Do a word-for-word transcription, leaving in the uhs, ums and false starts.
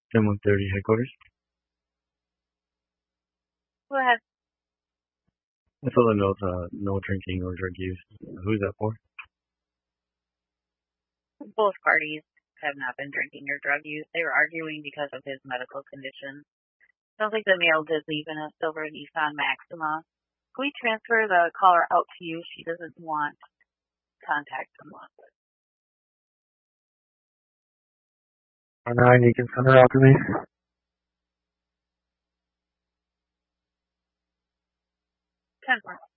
ten one thirty headquarters. Go ahead. I saw the note, uh, no drinking or drug use. Who's that for? Both parties have not been drinking or drug use. They were arguing because of his medical condition. Sounds like the male did leave in a silver Nissan Maxima. Can we transfer the caller out to you? She doesn't want contact from us. Or nine, you can send her out to me. ten four.